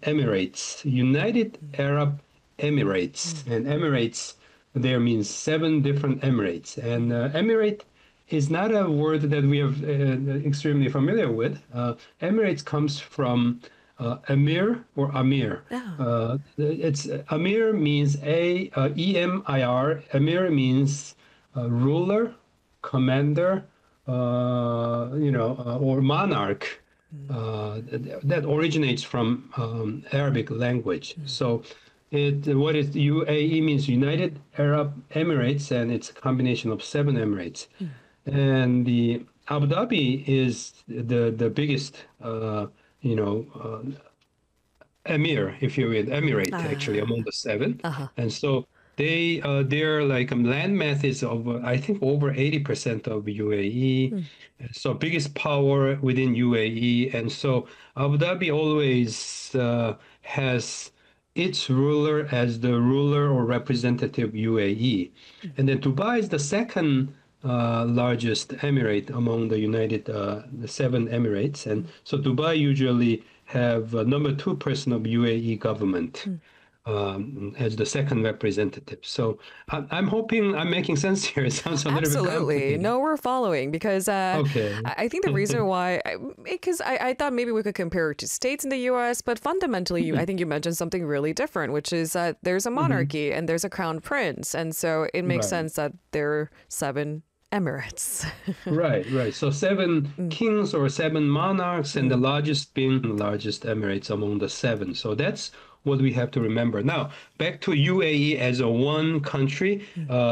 Emirates, United Arab Emirates. And Emirates there means seven different Emirates. And Emirate is not a word that we are extremely familiar with. Emirates comes from Emir or Amir. Oh. It's Amir means EMIR. Amir means ruler, commander, or monarch. That originates from Arabic language. So what is UAE means United Arab Emirates, and it's a combination of seven Emirates. And the Abu Dhabi is the biggest, emir, if you will, emirate actually among the seven. Uh-huh. And so their like land mass is over, I think, over 80% of UAE. So biggest power within UAE. And so Abu Dhabi always has its ruler as the ruler or representative UAE. And then Dubai is the second largest emirate among the seven emirates. And so Dubai usually have number two person of UAE government as the second representative. So I'm hoping I'm making sense here. It sounds a little bit Absolutely. complicated. No, we're following because Okay. I think the reason why, because I thought maybe we could compare it to states in the US, but fundamentally, I think you mentioned something really different, which is that there's a monarchy and there's a crown prince. And so it makes Right. sense that there are seven emirates. Right. So seven kings or seven monarchs, and the largest being the largest emirates among the seven. So that's what we have to remember. Now, back to UAE as a one country,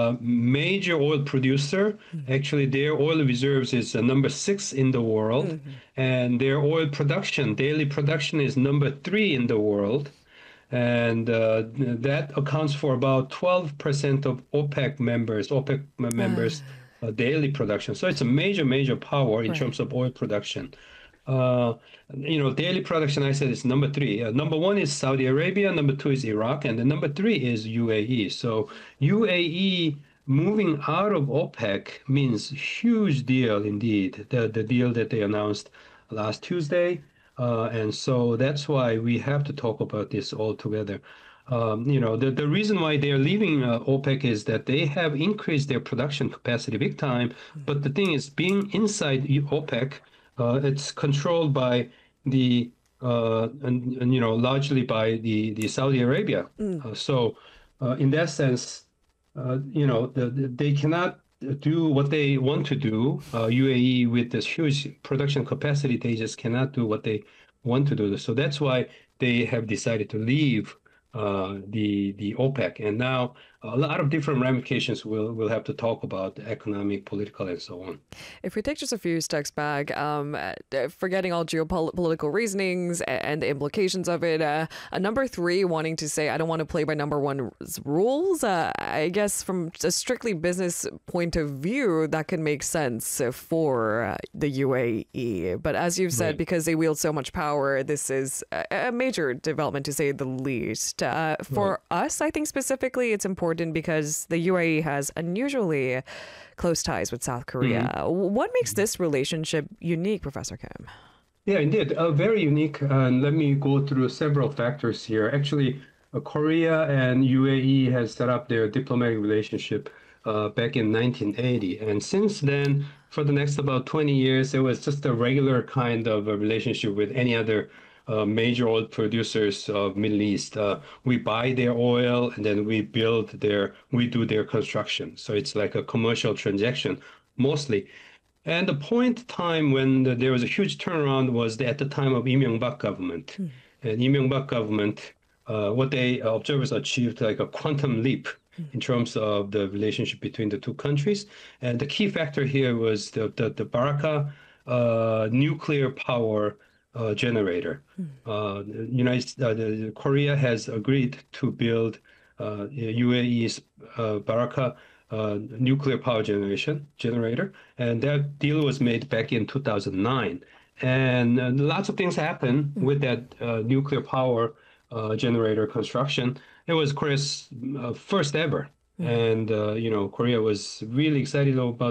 major oil producer. Actually, their oil reserves is number six in the world, and their oil production, daily production, is number three in the world. And that accounts for about 12% of OPEC members' daily production. So it's a major power in terms Right. of oil production. Uh, daily production, I said, is number three. Number one is Saudi Arabia, number two is Iraq, and the number three is UAE. So UAE moving out of OPEC means huge deal indeed. The deal that they announced last Tuesday. And so that's why we have to talk about this all together. The reason why they're leaving OPEC is that they have increased their production capacity big time. But the thing is, being inside OPEC, it's controlled by largely by the Saudi Arabia. In that sense, they cannot do what they want to do. UAE with this huge production capacity, they just cannot do what they want to do. So that's why they have decided to leave the OPEC. And now a lot of different ramifications we'll have to talk about, economic, political, and so on. If we take just a few steps back, forgetting all geopolitical reasonings and the implications of it, number three wanting to say, I don't want to play by number one's rules, I guess from a strictly business point of view, that can make sense for the UAE. But as you've said, Right. because they wield so much power, this is a major development to say the least. For us, I think specifically, it's important because the UAE has unusually close ties with South Korea. What makes this relationship unique, Professor Kim? Yeah, indeed, very unique. And let me go through several factors here. Actually, Korea and UAE has set up their diplomatic relationship back in 1980, and since then, for the next about 20 years, it was just a regular kind of a relationship with any other major oil producers of Middle East. We buy their oil, and then we do their construction. So it's like a commercial transaction mostly. And the point time when there was a huge turnaround was at the time of Lee Myung-bak government. And Lee Myung-bak government, what they observers achieved like a quantum leap in terms of the relationship between the two countries. And the key factor here was the Baraka nuclear power generator. Korea has agreed to build UAE's Baraka nuclear power generator, and that deal was made back in 2009. And lots of things happened with that nuclear power generator construction. It was Korea's first ever, and Korea was really excited about